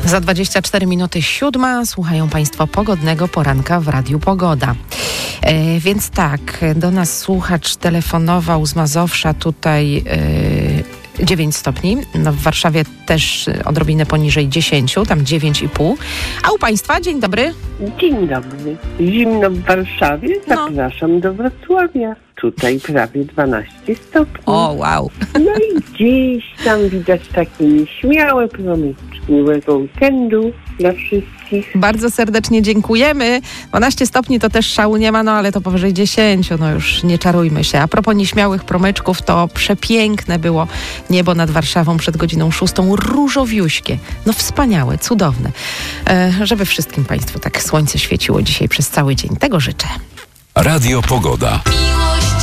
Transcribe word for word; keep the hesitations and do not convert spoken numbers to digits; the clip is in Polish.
Za dwadzieścia cztery minuty siódma słuchają Państwo pogodnego poranka w Radiu Pogoda. E, więc tak, do nas słuchacz telefonował z Mazowsza tutaj e, dziewięć stopni. No, w Warszawie też odrobinę poniżej dziesięć, tam dziewięć i pół. A u Państwa? Dzień dobry. Dzień dobry. Zimno w Warszawie. Zapraszam no. do Wrocławia. Tutaj prawie dwanaście stopni. O, wow. No i gdzieś tam widać takie nieśmiałe promyczki miłego weekendu dla wszystkich. Bardzo serdecznie dziękujemy. dwanaście stopni to też szału nie ma, no ale to powyżej dziesięć, no już nie czarujmy się. A propos nieśmiałych promyczków, to przepiękne było niebo nad Warszawą przed godziną szóstą. Różowiuśkie. No wspaniałe, cudowne. E, żeby wszystkim Państwu tak słońce świeciło dzisiaj przez cały dzień. Tego życzę. Radio Pogoda.